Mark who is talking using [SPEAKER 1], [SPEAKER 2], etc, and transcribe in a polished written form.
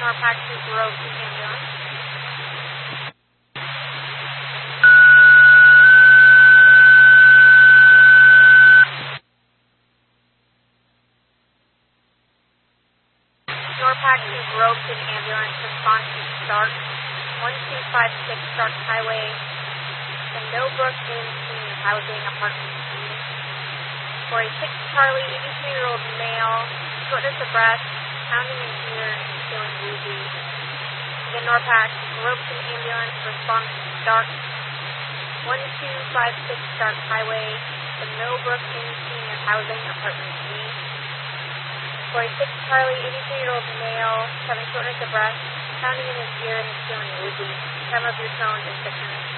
[SPEAKER 1] NORPAC 2 Grove to ambulance. NORPAC 2 Grove to ambulance. Response to start 1256 Stark Highway. The Millbrook Inn Senior Housing Apartment C. For a 6 Charlie, 83-year-old male, shortness of breath, pounding in ear, and feeling woozy. The NORPAC Grove to ambulance. Response to start 1256 Stark Highway. The Millbrook Inn Senior Housing Apartment C. For a 6 Charlie, 83-year-old male, having shortness of breath, pounding in his ear, and feeling woozy. Time of your tone is 6 minutes.